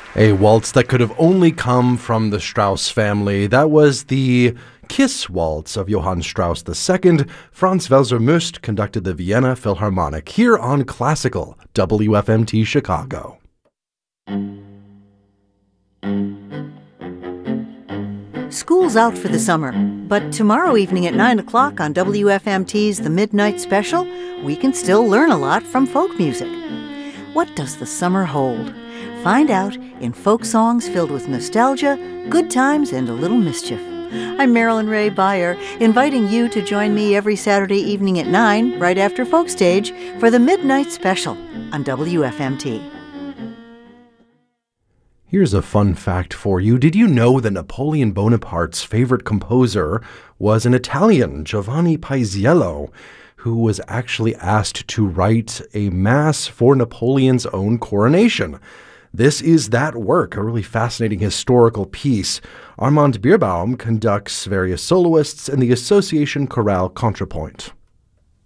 A waltz that could have only come from the Strauss family. That was the Kiss Waltz of Johann Strauss II. Franz Welser Möst conducted the Vienna Philharmonic here on Classical WFMT Chicago. School's out for the summer, but tomorrow evening at 9 o'clock on WFMT's The Midnight Special, we can still learn a lot from folk music. What does the summer hold? Find out in folk songs filled with nostalgia, good times, and a little mischief. I'm Marilyn Ray Beyer, inviting you to join me every Saturday evening at 9, right after Folk Stage, for The Midnight Special on WFMT. Here's a fun fact for you. Did you know that Napoleon Bonaparte's favorite composer was an Italian, Giovanni Paisiello, who was actually asked to write a mass for Napoleon's own coronation? This is that work, a really fascinating historical piece. Armand Bierbaum conducts various soloists in the Association Chorale Contrapoint.